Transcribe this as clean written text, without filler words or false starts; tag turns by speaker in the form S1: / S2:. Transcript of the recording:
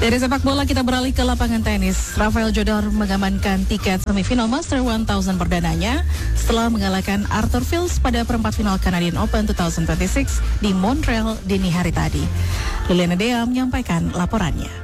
S1: Dari sepak bola kita beralih ke lapangan tenis. Rafael Jodor mengamankan tiket semifinal Master 1000 perdananya setelah mengalahkan Arthur Fils pada perempat final Canadian Open 2026 di Montreal dini hari tadi. Liliana Dea menyampaikan laporannya.